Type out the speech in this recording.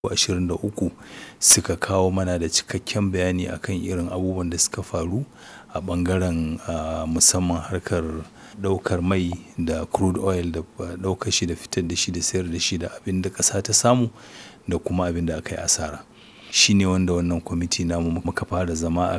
23 suka kawo mana da cikakken bayani akan irin abubuwan da suka faru a ɓangaren musamman harkar ɗaukar mai da crude oil da ɗaukar shi da fitar da shi da sayar da shi da abin da ƙasa ta samu da kuma abin da aka yi asara. Shi ne wanda wannan kwamiti namu muka fara zama